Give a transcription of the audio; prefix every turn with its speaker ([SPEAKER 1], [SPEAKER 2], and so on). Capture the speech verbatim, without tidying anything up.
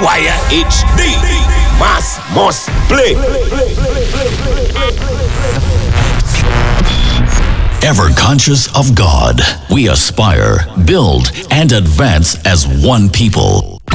[SPEAKER 1] Wire H D. Mass must play.
[SPEAKER 2] Ever conscious of God, we aspire, build, and advance as one people.